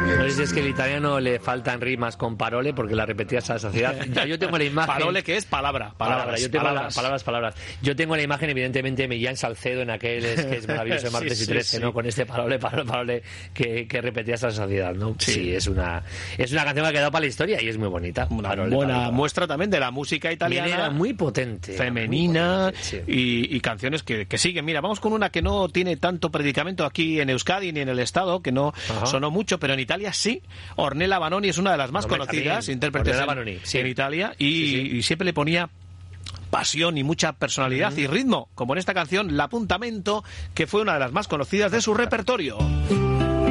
No sé si es que el italiano le faltan rimas con parole porque la repetías a la saciedad. Yo tengo la imagen. Parole, que es palabra. Yo tengo palabras. Yo tengo la imagen, evidentemente, de Millán Salcedo en aquel sketch maravilloso de Martes y 13, ¿no? Con este parole que repetías a la saciedad, ¿no? Sí, es una canción que ha quedado para la historia y es muy bonita. Una buena muestra también de la música italiana. Era muy potente. Femenina, sí. y canciones que siguen. Mira, vamos con una que no tiene tanto predicamento aquí en Euskadi ni en el Estado, que no sonó mucho, pero en Italia sí. Ornella Vanoni es una de las más conocidas intérpretes en Italia y siempre le ponía pasión y mucha personalidad y ritmo, como en esta canción L'Appuntamento, que fue una de las más conocidas de su repertorio.